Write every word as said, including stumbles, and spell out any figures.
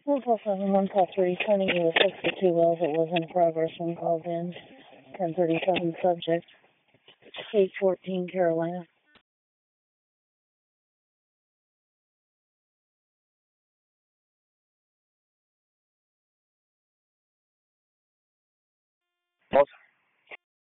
one call seven, one call three, turning you to sixty-two wells. It was in progress when called in. ten thirty-seven subject, eight fourteen Carolina. Awesome.